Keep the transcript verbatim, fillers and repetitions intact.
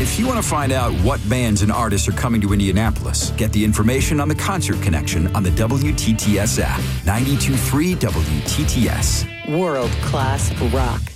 If you want to find out what bands and artists are coming to Indianapolis, get the information on the Concert Connection on the W T T S app. ninety-two point three W T T S. World-class rock.